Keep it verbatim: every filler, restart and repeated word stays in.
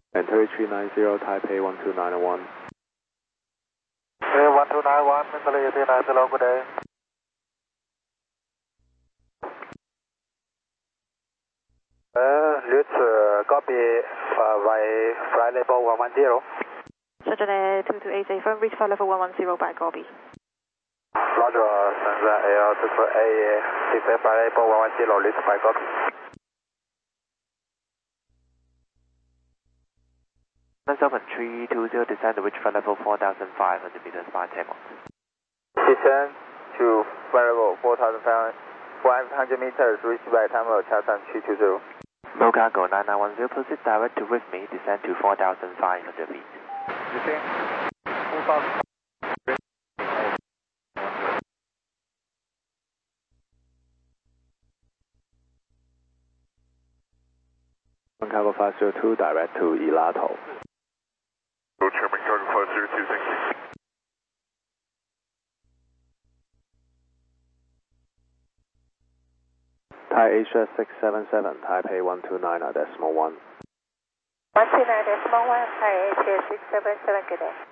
And three three nine zero, Taipei one two nine one. Okay, one two nine one, Italy three nine zero, good day. Uh, let's uh, copy uh, by flight level one one zero. Saturday two two eight eight, firm reach flight level one one zero by copy. Roger, Sunset Air two two eight, descend flight level one one zero, reach by copy. Open three two zero, descend to reach flight level four thousand five hundred meters by takeoff. Descend to flight level four thousand five hundred meters, reach by time of Chassan three two zero. Low cargo nine nine one zero, proceed direct to with me, descend to four thousand five hundred feet. Descend, four thousand. One cargo five zero two, direct to Ilato. Go Chairman cargo five zero two, thank you. Thai Asia six seven seven, Taipei one two nine decimal one. one two nine decimal one, Thai Asia six seven seven, good day.